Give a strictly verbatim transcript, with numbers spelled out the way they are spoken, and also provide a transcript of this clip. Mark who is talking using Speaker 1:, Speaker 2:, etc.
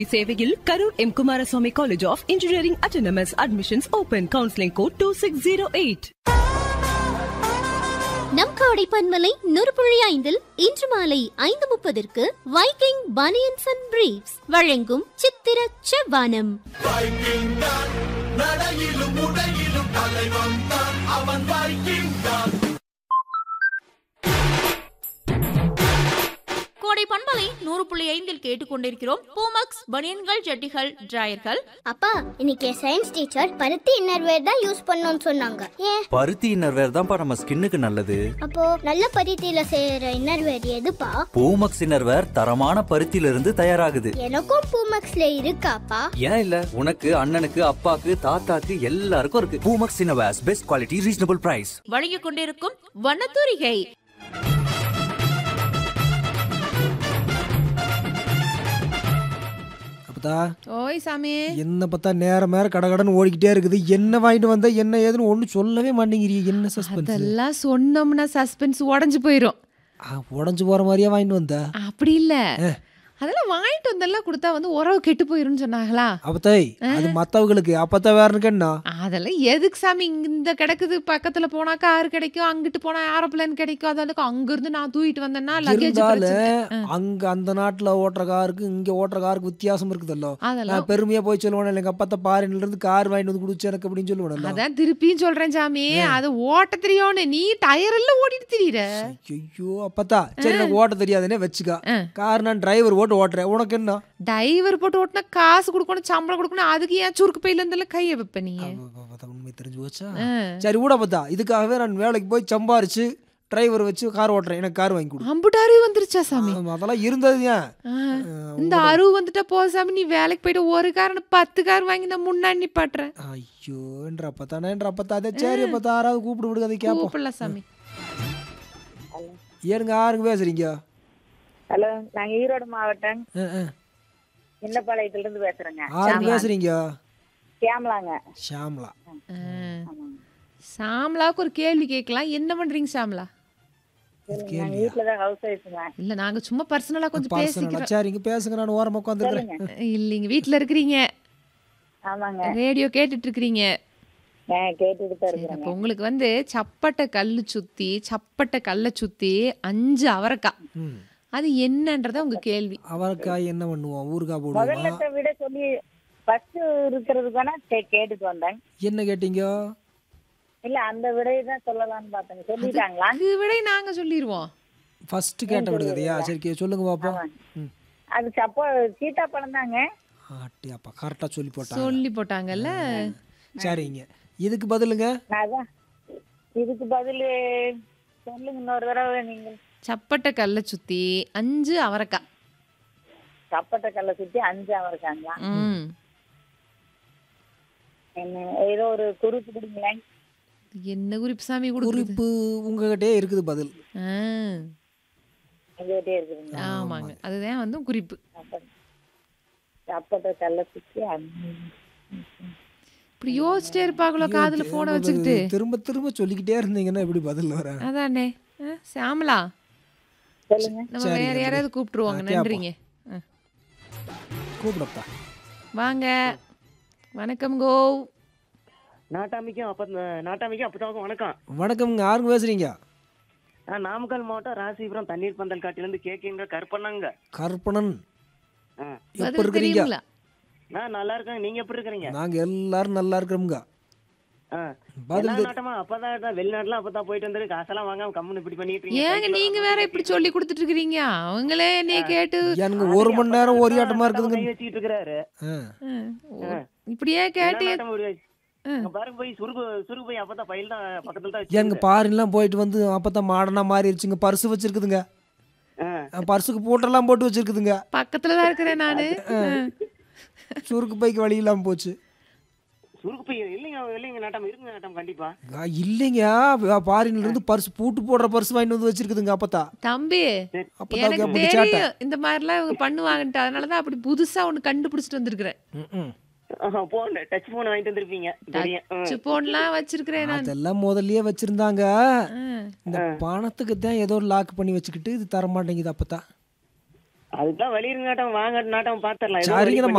Speaker 1: சேவையில் Karur M Kumaraswamy college of engineering autonomous admissions open. Counselling code two six zero eight.
Speaker 2: நம் காடை பன்மலை நூறு ஐந்தில் இன்று மாலை ஐந்து முப்பதற்கு வைக்கிங் பனியன்ஸ் அண்ட் பிரீப்ஸ் வழங்கும் சித்திர செவ்வானம்.
Speaker 3: கோடை பண்பலை நூறு புள்ளி ஐந்தில் கேட்டுக்கொண்டிருக்கிறோம். பூமக்ஸ் பனியன்கள், ஜட்டிகள், டிராயர்கள்.
Speaker 4: அப்பா, இன்னைக்கு சயின்ஸ் டீச்சர் பருத்தி இன்னர்வேர் தான் யூஸ் பண்ணணும்னு சொன்னாங்க. ஏன்?
Speaker 5: பருத்தி இன்னர்வேர் தான்ப்பா நம்ம ஸ்கின்னுக்கு நல்லது.
Speaker 4: அப்போ நல்ல பருத்தியில செய்யற இன்னர்வேர் எதுப்பா?
Speaker 5: பூமக்ஸ் இன்னர்வேர் தரமான பருத்தியில இருந்து தயாராகுது.
Speaker 4: எனக்கும் பூமக்ஸ்ல இருக்காப்பா?
Speaker 5: ஏன் இல்ல, உனக்கு, அண்ணனுக்கு, அப்பாக்கு, தாத்தாக்கு எல்லாருக்கும் இருக்கு. Poomex innerwears, best quality, reasonable price.
Speaker 3: வழங்கிக் கொண்டிருக்கும் வண்ணத்தூரிகை.
Speaker 6: ஓய் சாமி,
Speaker 7: என்ன பார்த்தா நேரம் நேரம் கடகடன்னு ஓடிக்கிட்டே இருக்குது. என்ன வாங்கிட்டு வந்தா என்ன ஏதுன்னு ஒண்ணு சொல்லவே மாட்டேங்கிறீங்க. என்ன சஸ்பென்ஸ்?
Speaker 6: அதெல்லாம் சொன்னோம்னா சஸ்பென்ஸ் உடைஞ்சு போயிரும்.
Speaker 7: உடஞ்சு போற மாதிரியா வாங்கிட்டு வந்தா?
Speaker 6: அப்படி இல்ல, அதெல்லாம் வாங்கிட்டு வந்தெல்லாம் கொடுத்தா வந்து உறவு கெட்டு போயிரும்னு சொன்னாங்களா?
Speaker 7: அப்பத்தாய் அது மத்தவங்களுக்கு, அப்பத்தான் வேறனுக்கு என்ன?
Speaker 6: அதெல்லாம் எதுக்கு சாமி? இந்த கிடக்குது பக்கத்துல போனா கார் கிடைக்கும், அங்கிட்டு போனா ஏரோப்ளேன் கிடைக்கும். அதெல்லாம் அங்க இருந்து நான் தூக்கிட்டு வந்தேன்னா லக்கேஜ்.
Speaker 7: அங்க அந்த நாட்டுல ஓட்டுற காருக்கு இங்க ஓட்டுற காருக்கு வித்தியாசம் இருக்குதല്ലോ. அதெல்லாம் பெருமையா போய் சொல்லுவானே, எங்க அப்பத்த பாரின்ல இருந்து கார் வாங்கிட்டு வந்து குடிச்சு எனக்கு அப்படின்னு சொல்லுவானே.
Speaker 6: அதான் திருப்பியும் சொல்றேன் சாமி, அது ஓட்ட தெரியும்னு. நீ டயர் எல்லாம் ஓட்டிட்டு திரியிற.
Speaker 7: ஐயோ அப்பத்தா, சரி எனக்கு ஓட்ட தெரியாதுன்னே வச்சுக்கா. கார் நான் டிரைவர் ஓட்டு ஓட்டுறேன், உனக்கு என்ன?
Speaker 6: டிரைவர் போட்டு ஓட்டினா காசு கொடுக்கணும், சம்பளம் கொடுக்கணும். அதுக்கு ஏன் சுருக்கு பையில இருந்தெல்லாம் கையை வைப்ப நீ?
Speaker 7: உண்மை தெரிஞ்சு போச்சா? சரி கூட பார்த்தா, இதுக்காகவே நான் வேலைக்கு போய் சம்பாரிச்சு டிரைவர் வச்சு கார் ஓட்டுறேன், எனக்கு கார் வாங்கி கொடு.
Speaker 6: அம்புட்டு அறிவு வந்துருச்சா சாமி?
Speaker 7: அதெல்லாம் இருந்தது. ஏன்
Speaker 6: இந்த அறிவு வந்துட்டா போ சாமி. நீ வேலைக்கு போயிட்டு ஒரு கார் பத்து கார் வாங்கி நான் முன்னாடி நிப்பாட்டுறேன்.
Speaker 7: ஐயோ என்ற அப்பத்தானே என்ற அப்பத்தா. அதே சரி அப்பத்தா, யாராவது கூப்பிட்டு விடுங்க, அதை கேட்போம்
Speaker 6: சாமி.
Speaker 7: ஏனுங்க யாருங்க பேசுறீங்க?
Speaker 8: ஹலோ, நாங்க ஈரோடு மாவட்டம் இன்னப்பாளையத்துல இருந்து பேசுறேங்க.
Speaker 7: யாரு பேசுறீங்க?
Speaker 8: ஷியாமலாங்க.
Speaker 7: ஷியாமலா.
Speaker 6: ஷாம்லாவுக்கு ஒரு கேள்வி கேட்கலாம். என்ன பண்றீங்க ஷாம்லா?
Speaker 8: நாங்க வீட்டுலதான் ஹவுஸ் ஒய்ஃப்ங்க.
Speaker 6: இல்ல, நாங்க சும்மா பர்சனலா கொஞ்சம் பேசிக்கிறோம்.
Speaker 7: சரிங்க பேசுங்க, நான் ஓரமா உட்கார்ந்துக்கிறேன்.
Speaker 6: இல்லீங்க, வீட்டுல இருக்கிறீங்க.
Speaker 8: ஆமாங்க.
Speaker 6: ரேடியோ கேட்டுட்டு இருக்கிறீங்க.
Speaker 8: கேட்டுட்டு தான் இருக்கேன்.
Speaker 6: உங்களுக்கு வந்து சப்பட்டை கல்லு சுத்தி சப்பட்டை கல்ல சுத்தி அஞ்சு அவரைக்காய், அது என்னன்றத உங்க கேள்வி.
Speaker 7: அவரைக்காய் என்ன பண்ணுவோம்? ஊறுகாய் போடுவோம்.
Speaker 8: முதல்ல விட சொல்லி ஃபர்ஸ்ட் இருக்கிறதுக்கான கேட்டுட்டு வந்தேன்.
Speaker 7: என்ன கேட்டீங்க?
Speaker 8: இல்ல, அந்த விடையை தான் சொல்லலாம்னு பார்த்தேன். சொல்லிட்டாங்களா?
Speaker 6: அது விடை நாங்க சொல்லிடுவோம்.
Speaker 7: ஃபர்ஸ்ட் கேட்ட விட கதையா? சரி சொல்லுங்க பாப்போம்.
Speaker 8: அது சப்போ சீத்தாப்பழம் தாங்க.
Speaker 7: ஆட்டியாப்பா, கரெக்டா சொல்லி போட்டாங்க.
Speaker 6: சொல்லி போட்டாங்கல்ல.
Speaker 7: சரிங்க, இதுக்கு பதிலுங்க?
Speaker 8: அதான் இதுக்கு பதில் சொல்லுங்க இன்னொரு தடவை. நீங்க
Speaker 6: சப்பட்டை கல்ல சுத்தி அஞ்சு அவரைக்காய்.
Speaker 8: சப்பட்டை கல்ல சுத்தி அஞ்சு அவரைக்காங்களா? என்ன ஏதோ ஒரு குறிப்பு கொடுங்களேன்.
Speaker 6: என்ன குறிப்பு சாமி?
Speaker 7: குறிப்பு உங்ககிட்டே இருக்குது பதில்.
Speaker 8: எங்ககிட்டே இருக்குதுங்க.
Speaker 6: ஆமாங்க, அதுதான் வந்து குறிப்பு.
Speaker 8: சப்பட்டை கல்ல சுத்தி
Speaker 6: இப்படி யோசிச்சிட்டே இருப்பாங்களோ காதுல போன வச்சுக்கிட்டு.
Speaker 7: திரும்ப திரும்ப சொல்லிக்கிட்டே இருந்தீங்கன்னா எப்படி பதில் வர?
Speaker 6: அதானே. சாமலா
Speaker 8: சொல்லுங்க.
Speaker 6: நம்ம வேற யாராவது கூப்பிட்டுருவாங்க. நன்றிங்க.
Speaker 7: கூப்பிடப்பா.
Speaker 6: வாங்க. வணக்கம் கோ.
Speaker 9: நாட்டாமிக்கும் அப்ப நாட்டாமிக்கும் அப்பதாவுக்கும் வணக்கம்.
Speaker 7: வணக்கம்ங்க. யாருங்க பேசுறீங்க?
Speaker 9: நான் நாமக்கல் மாவட்டம் ராசிபுரம் தண்ணீர் பந்தல் காட்டில இருந்து கேக்கீங்க. கற்பனாங்க.
Speaker 7: கற்பனன். எப்படி இருக்கீங்க?
Speaker 9: நான் நல்லா இருக்கேன். நீங்க எப்படி இருக்கீங்க?
Speaker 7: நாங்க எல்லாரும் நல்லா இருக்கோம்ங்க.
Speaker 9: அப்பதான் வெளிநாட்டுல அப்பதான் போயிட்டு வந்து காசெல்லாம் வாங்காம கம்முன்னு இப்படி பண்ணிட்டு இருக்கீங்க.
Speaker 6: ஏங்க நீங்க வேற இப்படி சொல்லி கொடுத்துட்டு இருக்கீங்க? அவங்களே நீ கேட்டு
Speaker 7: எனக்கு ஒரு மணி நேரம் ஒரு ஆட்டமா இருக்குதுங்க
Speaker 9: வச்சிட்டு இருக்காரு.
Speaker 6: இப்படியே கேட்டு
Speaker 9: பாருங்க போய் சுருக்கு சுருக்கு போய் அப்பதான் பையில தான் பக்கத்துல தான்
Speaker 7: எங்க பாரிலாம் போயிட்டு வந்து அப்பதான் மாடனா மாறிடுச்சுங்க. பர்சு வச்சிருக்குதுங்க. பர்சுக்கு பூட்டெல்லாம் போட்டு வச்சிருக்குதுங்க.
Speaker 6: பக்கத்துலதான் இருக்கிறேன் நானு.
Speaker 7: சுருக்கு பைக்கு வழி இல்லாம போச்சு.
Speaker 9: சுருக்கு பை இல்லைங்க இல்லைங்க நாட்டம் இருக்குங்க நாட்டம் கண்டிப்பா.
Speaker 7: இல்லைங்க, பாரின்ல இருந்து பர்ஸ் பூட்டு போடுற பர்ஸ் வாங்கிட்டு வந்து வச்சிருக்குதுங்க. அப்பதா
Speaker 6: தம்பி எனக்கு தெரியும் இந்த மாதிரிலாம் இவங்க பண்ணுவாங்கன்ட்டு, அதனாலதான் அப்படி புதுசா ஒண்ணு கண்டுபிடிச்சிட்டு வந்திருக்கிறேன்.
Speaker 9: போன் டச் போன் வாங்கிட்டு வந்திருப்பீங்க.
Speaker 6: டச் போன்லாம் வச்சிருக்கிறேன்.
Speaker 7: அதெல்லாம் முதல்லயே வச்சிருந்தாங்க. இந்த பணத்துக்கு தான் ஏதோ லாக் பண்ணி வச்சுக்கிட்டு இது தர மாட்டேங்குது. அப்பதான்
Speaker 9: அதுதான் வெளியிருங்க நாட்டம் வாங்க நாட்டம் பாத்துறலாம்.
Speaker 7: சரிங்க.